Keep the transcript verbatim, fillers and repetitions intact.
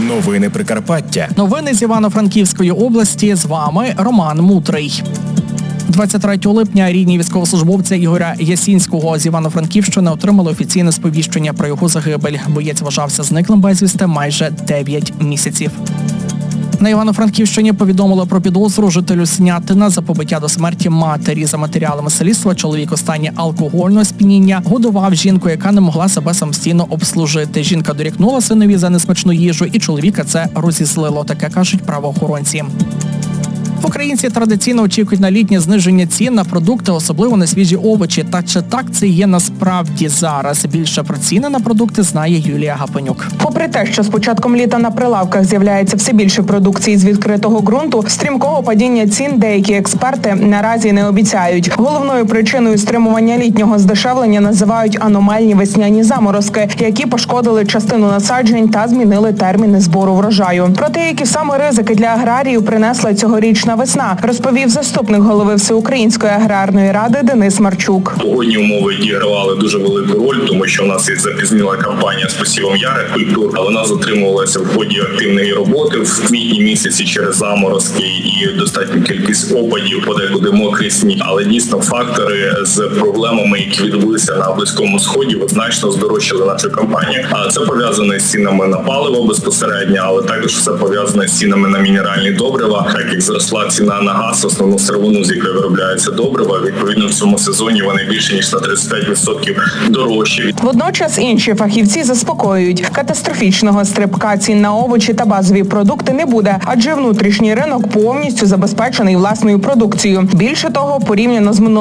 Новини Прикарпаття. Новини з Івано-Франківської області. З вами Роман Мутрий. двадцять третього липня рідні військовослужбовця Ігоря Ясінського з Івано-Франківщини отримали офіційне сповіщення про його загибель. Боєць вважався зниклим безвісти майже дев'ять місяців. На Івано-Франківщині повідомили про підозру жителю Снятина за побиття до смерті матері. За матеріалами слідства, чоловік у стані алкогольного сп'яніння годував жінку, яка не могла себе самостійно обслужити. Жінка дорікнула синові за несмачну їжу, і чоловіка це розізлило. Таке кажуть правоохоронці. Українці традиційно очікують на літнє зниження цін на продукти, особливо на свіжі овочі. Та чи так це є насправді зараз? Більше про ціни на продукти знає Юлія Гапонюк. Попри те, що з початком літа на прилавках з'являється все більше продукції з відкритого ґрунту, стрімкого падіння цін деякі експерти наразі не обіцяють. Головною причиною стримування літнього здешевлення називають аномальні весняні заморозки, які пошкодили частину насаджень та змінили терміни збору врожаю. Про те, які саме ризики для аграріїв принесла цьогорічна весна, розповів заступник голови Всеукраїнської аграрної ради Денис Марчук. Погодні умови відігравали дуже велику роль, тому що у нас є запізніла кампанія з посівом ярих культур, але вона затримувалася в ході активної роботи в квітні місяці через заморозки і достатню кількість опадів, подекуди мокрий сніг. Але дійсно фактори з проблемами, які відбулися на Близькому Сході, значно здорожчали нашу кампанію. А це пов'язане з цінами на паливо безпосередньо, але також все пов'язане з цінами на мінеральні добрива, так як зросла ціна на газ, основну сировину, з якої виробляється добрива. Відповідно, в цьому сезоні вони більше ніж на тридцять п'ять відсотків дорожчі. Водночас інші фахівці заспокоюють, катастрофічного стрибка цін на овочі та базові продукти не буде, адже внутрішній ринок повністю забезпечений власною продукцією. Більше того, порівняно з минулим